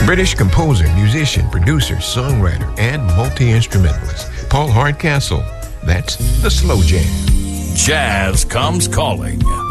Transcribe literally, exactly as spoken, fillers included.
British composer, musician, producer, songwriter, and multi-instrumentalist, Paul Hardcastle. That's the Slow Jam. Jazz Comes Calling.